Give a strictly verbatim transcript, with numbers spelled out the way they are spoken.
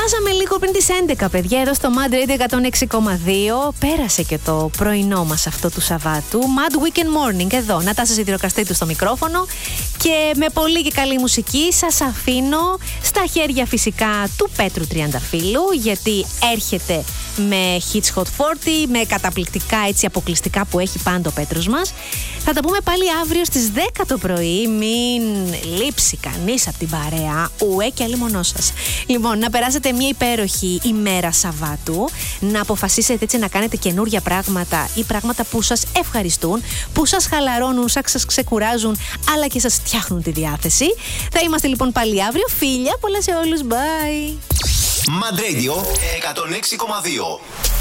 Φτάσαμε λίγο πριν τις έντεκα, παιδιά, εδώ στο Mad Radio εκατόν έξι κόμμα δύο. Πέρασε και το πρωινό μας αυτό του Σαββάτου. Mad Weekend Morning, εδώ. Νατάσα Σιδηροκαστήτου στο μικρόφωνο. Και με πολύ και καλή μουσική σας αφήνω στα χέρια φυσικά του Πέτρου Τριανταφύλου, γιατί έρχεται με Hits Hot σαράντα, με καταπληκτικά έτσι αποκλειστικά που έχει πάντα ο Πέτρος μας. Θα τα πούμε πάλι αύριο στις δέκα το πρωί. Μην λείψει κανείς από την παρέα. Ουέ και αλλήμονό σας. Λοιπόν, να περάσετε μια υπέροχη ημέρα Σαββάτου. Να αποφασίσετε έτσι να κάνετε καινούρια πράγματα ή πράγματα που σας ευχαριστούν, που σας χαλαρώνουν, σας ξεκουράζουν, αλλά και σας φτιάχνουν τη διάθεση. Θα είμαστε λοιπόν πάλι αύριο. Φίλια, πολλά σε όλους. Bye. Mad Radio εκατόν έξι κόμμα δύο.